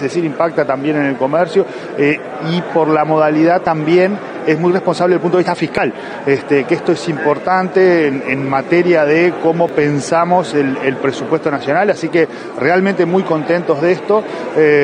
es decir, impacta también en el comercio y por la modalidad también es muy responsable desde el punto de vista fiscal, que esto es importante en materia de cómo pensamos el presupuesto nacional, así que realmente muy contentos de esto.